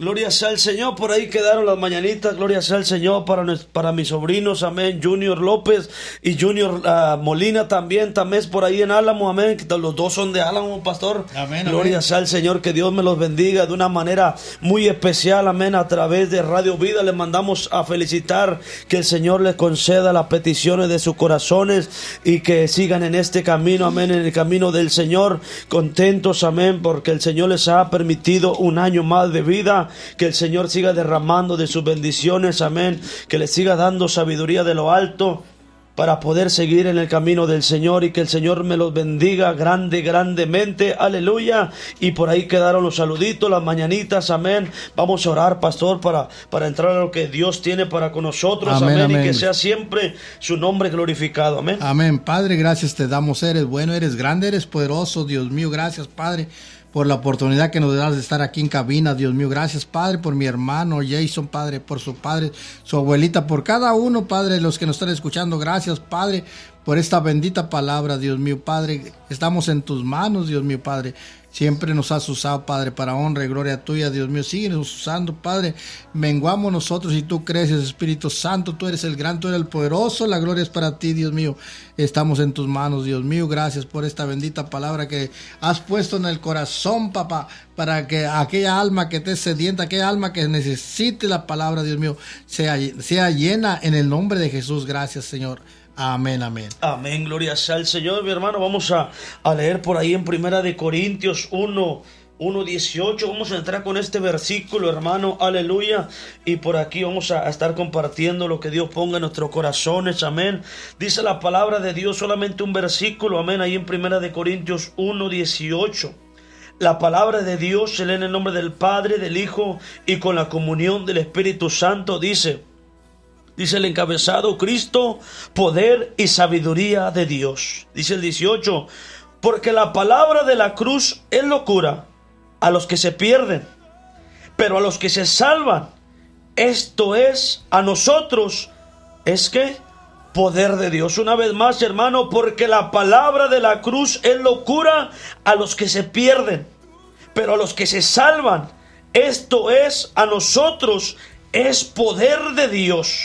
Gloria sea al Señor, por ahí quedaron las mañanitas, gloria sea al Señor para mis sobrinos, amén, Junior López y Junior Molina también por ahí en Álamo, amén, los dos son de Álamo, pastor, amén, gloria amén. sea al Señor, que Dios me los bendiga de una manera muy especial, amén, a través de Radio Vida, les mandamos a felicitar, que el Señor les conceda las peticiones de sus corazones y que sigan en este camino, amén, en el camino del Señor, contentos, amén, porque el Señor les ha permitido un año más de vida. Que el Señor siga derramando de sus bendiciones, amén, que le siga dando sabiduría de lo alto para poder seguir en el camino del Señor, y que el Señor me los bendiga grandemente, aleluya. Y por ahí quedaron los saluditos, las mañanitas, amén. Vamos a orar, pastor, para entrar a lo que Dios tiene para con nosotros, amén, y que sea siempre su nombre glorificado, amén. Amén. Padre, gracias te damos, eres bueno, eres grande, eres poderoso, Dios mío, gracias, Padre, por la oportunidad que nos das de estar aquí en cabina, Dios mío. Gracias, Padre, por mi hermano Jason, Padre, por su padre, su abuelita, por cada uno, Padre, los que nos están escuchando. Gracias, Padre, por esta bendita palabra, Dios mío, Padre. Estamos en tus manos, Dios mío, Padre. Siempre nos has usado, Padre, para honra y gloria tuya, Dios mío. Síguenos usando, Padre. Menguamos nosotros y tú creces, Espíritu Santo. Tú eres el gran, tú eres el poderoso. La gloria es para ti, Dios mío. Estamos en tus manos, Dios mío. Gracias por esta bendita palabra que has puesto en el corazón, papá, para que aquella alma que esté sedienta, aquella alma que necesite la palabra, Dios mío, sea llena en el nombre de Jesús. Gracias, Señor. Amén, amén. Amén, gloria sea al Señor, mi hermano. Vamos a leer por ahí en Primera de Corintios 1:18. Vamos a entrar con este versículo, hermano, aleluya. Y por aquí vamos a estar compartiendo lo que Dios ponga en nuestros corazones, amén. Dice la palabra de Dios, solamente un versículo, amén, ahí en Primera de Corintios 1:18. La palabra de Dios se lee en el nombre del Padre, del Hijo y con la comunión del Espíritu Santo. Dice el encabezado: Cristo, poder y sabiduría de Dios. Dice el 18: porque la palabra de la cruz es locura a los que se pierden, pero a los que se salvan, esto es, a nosotros, es que poder de Dios. Una vez más, hermano, porque la palabra de la cruz es locura a los que se pierden, pero a los que se salvan, esto es, a nosotros, es poder de Dios.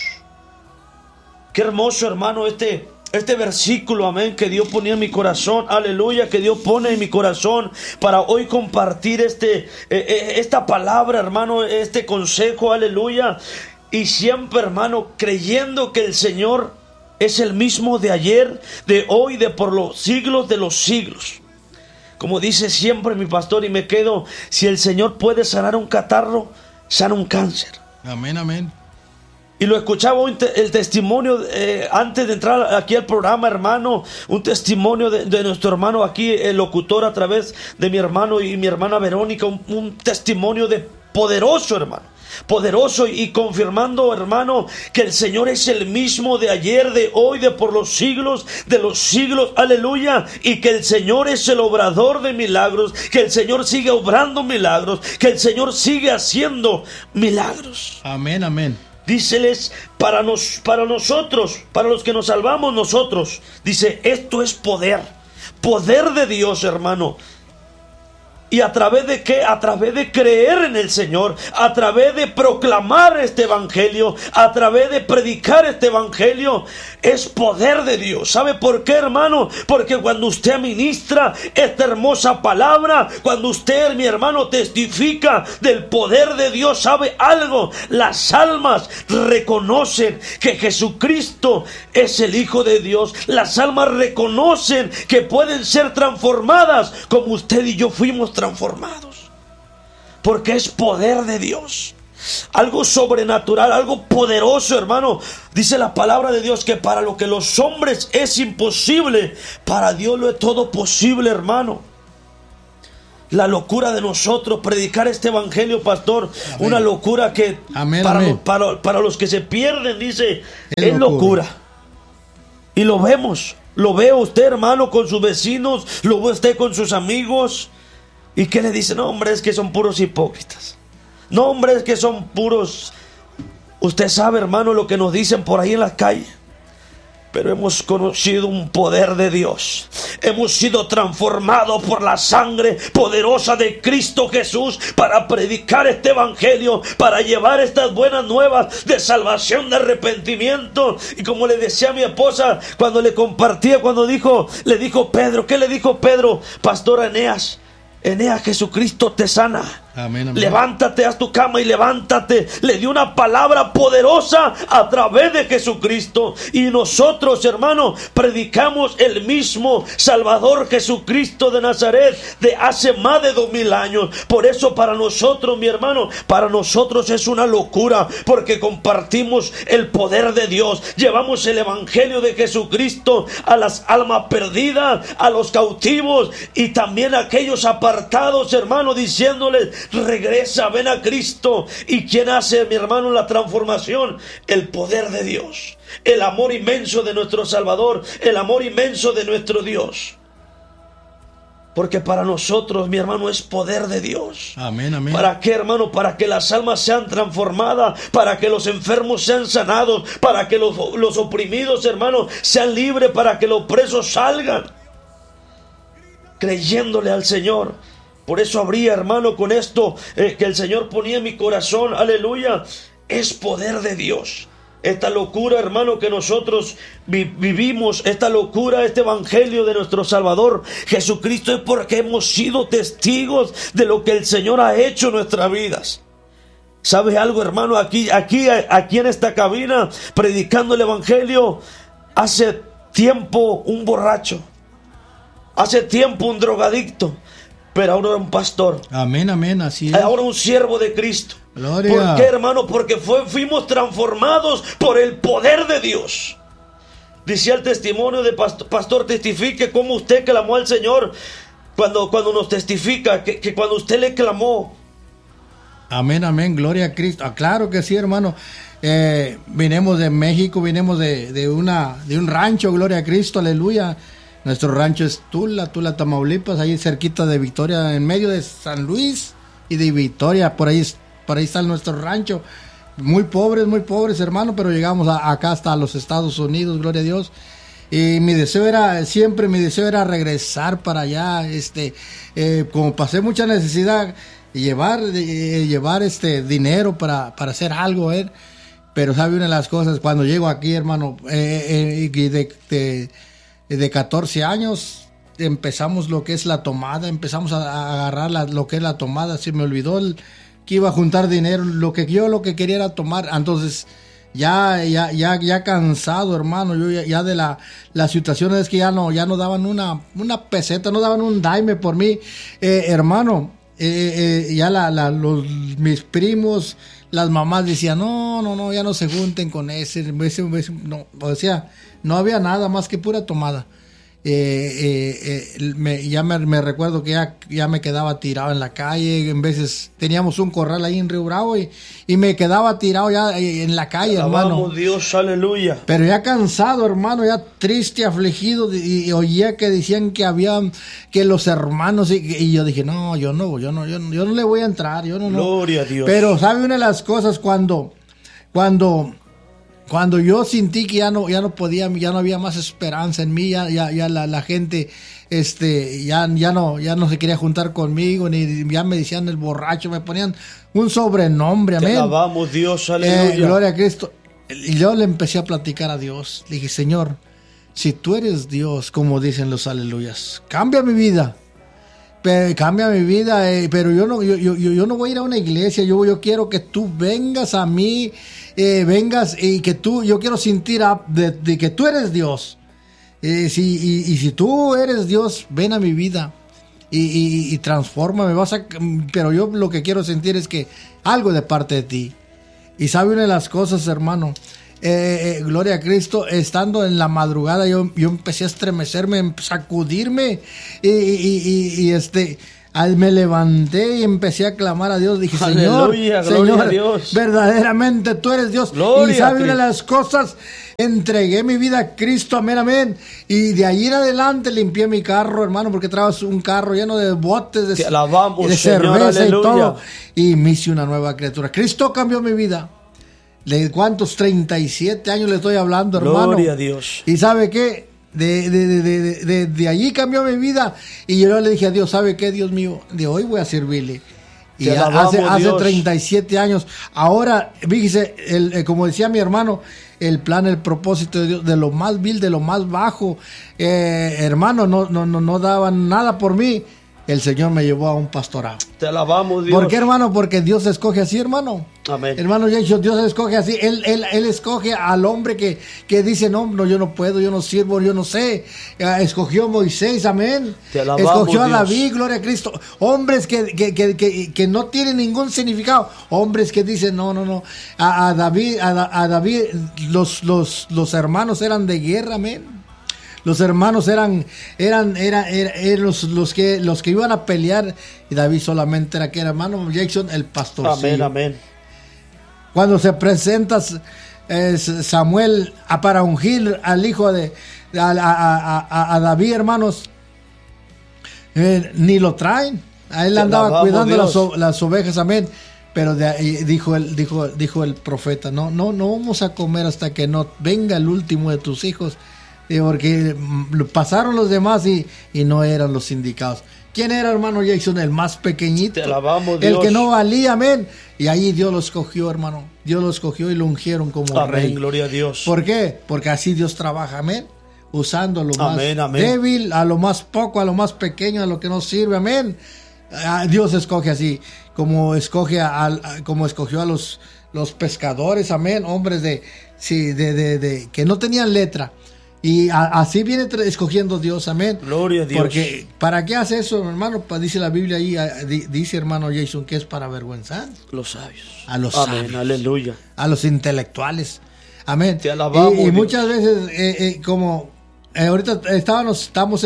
Qué hermoso, hermano, este versículo, amén, que Dios ponía en mi corazón, aleluya, que Dios pone en mi corazón para hoy compartir esta palabra, hermano, este consejo, aleluya. Y siempre, hermano, creyendo que el Señor es el mismo de ayer, de hoy, de por los siglos de los siglos. Como dice siempre mi pastor, y me quedo, si el Señor puede sanar un catarro, sana un cáncer. Amén, amén. Y lo escuchaba el testimonio antes de entrar aquí al programa, hermano, un testimonio de nuestro hermano aquí, el locutor, a través de mi hermano y mi hermana Verónica, un testimonio de poderoso, hermano, poderoso, y confirmando, hermano, que el Señor es el mismo de ayer, de hoy, de por los siglos de los siglos, aleluya, y que el Señor es el obrador de milagros, que el Señor sigue obrando milagros, que el Señor sigue haciendo milagros. Amén, amén. Díceles, para nosotros, para los que nos salvamos nosotros, dice, esto es poder de Dios, hermano. ¿Y a través de qué? A través de creer en el Señor, a través de proclamar este evangelio, a través de predicar este evangelio. Es poder de Dios. ¿Sabe por qué, hermano? Porque cuando usted ministra esta hermosa palabra, cuando usted, mi hermano, testifica del poder de Dios, ¿sabe algo? Las almas reconocen que Jesucristo es el Hijo de Dios. Las almas reconocen que pueden ser transformadas como usted y yo fuimos transformados, porque es poder de Dios, algo sobrenatural, algo poderoso, hermano. Dice la palabra de Dios que para lo que los hombres es imposible, para Dios lo es todo posible, hermano. La locura de nosotros predicar este evangelio, pastor, amén. Una locura que amén, para los que se pierden, dice, es locura. Y lo vemos, lo ve usted, hermano, con sus vecinos, lo ve usted con sus amigos. ¿Y qué le dice? No, hombre, es que son puros hipócritas. No, hombre, es que son puros. Usted sabe, hermano, lo que nos dicen por ahí en las calles. pero hemos conocido un poder de Dios. Hemos sido transformados por la sangre poderosa de Cristo Jesús para predicar este evangelio, para llevar estas buenas nuevas de salvación, de arrepentimiento. Y como le decía a mi esposa cuando le compartía, cuando le dijo Pedro, ¿qué le dijo Pedro? Pastor Eneas, Jesucristo te sana. Amén, amén. Levántate, haz tu cama y levántate. Le dio una palabra poderosa a través de Jesucristo. Y nosotros, hermanos, predicamos el mismo Salvador Jesucristo de Nazaret de hace más de 2000 años. Por eso para nosotros, mi hermano, para nosotros es una locura, porque compartimos el poder de Dios. Llevamos el evangelio de Jesucristo a las almas perdidas, a los cautivos y también a aquellos apartados, hermano, diciéndoles: regresa, ven a Cristo. ¿Y quién hace, mi hermano, la transformación? El poder de Dios, el amor inmenso de nuestro Salvador, el amor inmenso de nuestro Dios. Porque para nosotros, mi hermano, es poder de Dios. Amén, amén. ¿Para qué, hermano? Para que las almas sean transformadas, para que los enfermos sean sanados, para que los oprimidos, hermano, sean libres, para que los presos salgan, creyéndole al Señor. Por eso habría, hermano, con esto que el Señor ponía en mi corazón, aleluya, es poder de Dios. Esta locura, hermano, que nosotros vivimos, esta locura, este evangelio de nuestro Salvador Jesucristo, es porque hemos sido testigos de lo que el Señor ha hecho en nuestras vidas. ¿Sabes algo, hermano? Aquí en esta cabina, predicando el evangelio, hace tiempo un borracho, hace tiempo un drogadicto, pero ahora un pastor. Amén, amén, así es. Ahora un siervo de Cristo. Gloria. ¿Por qué, hermano? Porque fuimos transformados por el poder de Dios. Decía el testimonio de pastor, testifique cómo usted clamó al Señor cuando nos testifica que cuando usted le clamó. Amén, amén, gloria a Cristo. Claro que sí, hermano. Vinimos de México, vinimos de un rancho, gloria a Cristo, aleluya. Nuestro rancho es Tula, Tamaulipas, ahí cerquita de Victoria, en medio de San Luis y de Victoria, por ahí está nuestro rancho. Muy pobres, hermano, pero llegamos acá hasta los Estados Unidos, gloria a Dios. Y mi deseo era regresar para allá, como pasé mucha necesidad, llevar dinero para hacer algo, pero sabe una de las cosas, cuando llego aquí, hermano, de 14 años empezamos lo que es la tomada, empezamos a agarrar lo que es la tomada. Se me olvidó que iba a juntar dinero, lo que quería era tomar. Entonces ya cansado, hermano, yo ya de la situación es que ya no daban una peseta, no daban un dime por mí, hermano. Ya mis primos, las mamás decían, no, ya no se junten con ese no, o sea, no había nada más que pura tomada. Me recuerdo que ya me quedaba tirado en la calle. En veces teníamos un corral ahí en Río Bravo y me quedaba tirado ya en la calle, hermano. Alabamos Dios, aleluya. Pero ya cansado, hermano, ya triste, afligido, y oía que decían que los hermanos, y yo dije, no, yo no le voy a entrar, yo no. Gloria a Dios. Pero sabe una de las cosas, cuando yo sentí que ya no podía, ya no había más esperanza en mí, ya la gente ya no se quería juntar conmigo, ni ya me decían el borracho, me ponían un sobrenombre, amén. Te alabamos Dios, aleluya. Gloria a Cristo. Y yo le empecé a platicar a Dios. Le dije, Señor, si tú eres Dios, como dicen los aleluyas, cambia mi vida. Pero yo no voy a ir a una iglesia. Yo quiero que tú vengas a mí, vengas y que yo quiero sentir de que tú eres Dios. Si tú eres Dios, ven a mi vida y transfórmame. Pero yo lo que quiero sentir es que algo de parte de ti. Y sabe una de las cosas, hermano, gloria a Cristo, estando en la madrugada yo empecé a estremecerme, sacudirme y me levanté y empecé a clamar a Dios. Dije, aleluya, Señor, a Dios. Verdaderamente tú eres Dios. Gloria y sabe una de las cosas, entregué mi vida a Cristo, amén, amén. Y de ahí en adelante limpié mi carro, hermano, porque traes un carro lleno de botes de alabamos, de Señor, cerveza, aleluya. y todo. Y me hice una nueva criatura. Cristo cambió mi vida. ¿De cuántos? 37 años le estoy hablando, hermano. Gloria a Dios. ¿Y sabe qué? De allí cambió mi vida. Y yo le dije a Dios, ¿sabe qué, Dios mío? De hoy voy a servirle. Y hace 37 años. Ahora, fíjese, como decía mi hermano, el plan, el propósito de Dios, de lo más vil, de lo más bajo. Hermano, no daban nada por mí. El Señor me llevó a un pastorado. Te alabamos, Dios. ¿Por qué, hermano? Porque Dios escoge así, hermano. Amén. Hermano Jason, Dios escoge así. Él escoge al hombre que dice, no, yo no puedo, yo no sirvo, yo no sé. Escogió a Moisés, amén. Te alabamos, escogió a Dios. David, gloria a Cristo. Hombres que no tienen ningún significado. Hombres que dicen, no. A David, los hermanos eran de guerra, amén. Los hermanos eran los que iban a pelear, y David solamente era que era hermano Jackson, el pastorcillo. Amén. Cuando se presenta Samuel para ungir al hijo a David, hermanos, ni lo traen. A él andaba cuidando las ovejas, amén. Pero de ahí dijo el profeta, no vamos a comer hasta que no venga el último de tus hijos. Porque pasaron los demás y no eran los indicados. ¿Quién era, hermano Jason? El más pequeñito. Te alabamos, Dios. El que no valía, amén. Y ahí Dios lo escogió, hermano. Dios lo escogió y lo ungieron como amén, rey. Gloria a Dios. ¿Por qué? Porque así Dios trabaja, amén. Usando a lo más Amén. débil, a lo más poco, a lo más pequeño, a lo que no sirve, amén. Dios escoge así, como escogió a los pescadores, amén. Hombres que no tenían letra. Y así viene escogiendo Dios, amén. Gloria a Dios. Porque, ¿para qué hace eso, hermano? Dice la Biblia ahí, dice hermano Jason, que es para avergüenzar. Los sabios. A los amén, sabios. Aleluya. A los intelectuales. Amén. Te alabamos, y muchas veces, ahorita estamos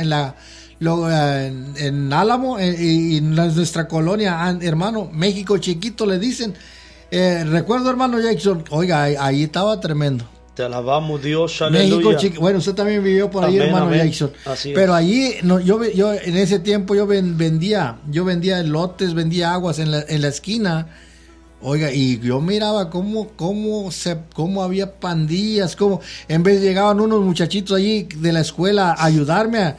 en Álamo, y en nuestra colonia, hermano, México chiquito le dicen. Recuerdo, hermano Jackson, oiga, ahí estaba tremendo. Te alabamos, Dios, aleluya. México, bueno, usted también vivió por ahí, hermano Jackson. Pero allí, yo en ese tiempo yo vendía elotes, vendía aguas en la esquina. Oiga, y yo miraba cómo había pandillas, cómo en vez llegaban unos muchachitos allí de la escuela a ayudarme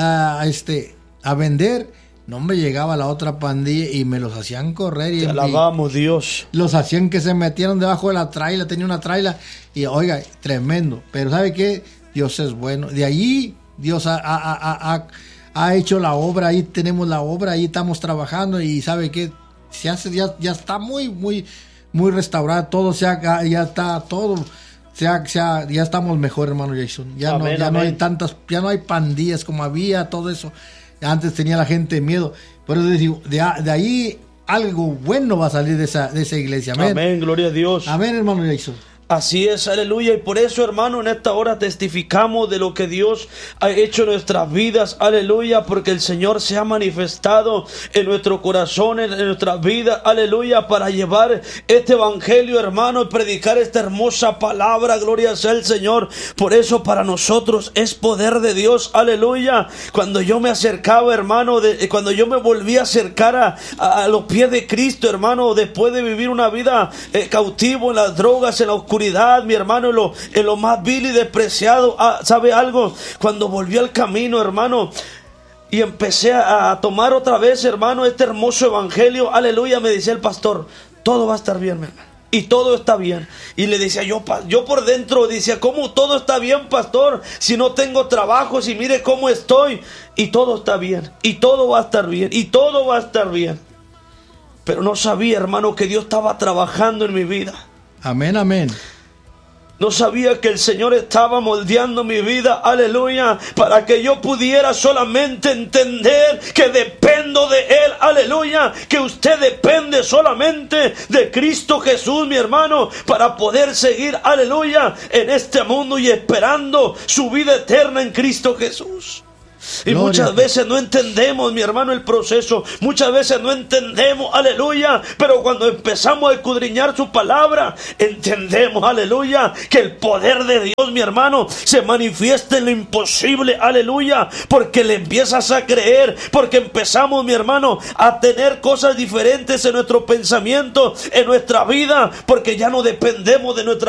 a vender. No me llegaba la otra pandilla y me los hacían correr. Te alabamos, Dios. Los hacían que se metieran debajo de la traila. Tenía una traila y, oiga, tremendo. Pero ¿sabe qué? Dios es bueno. De allí Dios ha hecho la obra. Ahí tenemos la obra. Ahí estamos trabajando. Y ¿sabe qué? Se hace, ya está muy restaurado. Todo ya está todo. Ya estamos mejor, hermano Jason. Ya no hay ya no hay pandillas como había, todo eso. Antes tenía la gente miedo. Por eso digo, de ahí algo bueno va a salir de esa iglesia. Amén. Amén, gloria a Dios. Amén, hermano Jason. Así es, aleluya. Y por eso, hermano, en esta hora testificamos de lo que Dios ha hecho en nuestras vidas, aleluya, porque el Señor se ha manifestado en nuestro corazón, en nuestras vidas, aleluya, para llevar este evangelio, hermano, y predicar esta hermosa palabra, gloria sea el Señor. Por eso para nosotros es poder de Dios, aleluya. Cuando yo me acercaba, hermano, cuando yo me volví a acercar a los pies de Cristo, hermano, después de vivir una vida cautivo en las drogas, en la oscuridad, mi hermano, en lo más vil y despreciado. ¿Sabe algo? Cuando volví al camino, hermano, y empecé a tomar otra vez, hermano, este hermoso evangelio, aleluya, me decía el pastor, todo va a estar bien, mi hermano. Y todo está bien. Y le decía yo por dentro, decía, ¿cómo todo está bien, pastor? Si no tengo trabajo, si mire cómo estoy. Y todo está bien. Y todo va a estar bien. Y todo va a estar bien. Pero no sabía, hermano, que Dios estaba trabajando en mi vida. Amén, amén. No sabía que el Señor estaba moldeando mi vida, aleluya, para que yo pudiera solamente entender que dependo de Él, aleluya, que usted depende solamente de Cristo Jesús, mi hermano, para poder seguir, aleluya, en este mundo y esperando su vida eterna en Cristo Jesús. Y muchas veces no entendemos, mi hermano, el proceso. Muchas veces no entendemos, aleluya. Pero cuando empezamos a escudriñar su palabra, entendemos, aleluya, que el poder de Dios, mi hermano, se manifiesta en lo imposible, aleluya. Porque le empiezas a creer, porque empezamos, mi hermano, a tener cosas diferentes en nuestro pensamiento, en nuestra vida, porque ya no dependemos de nuestra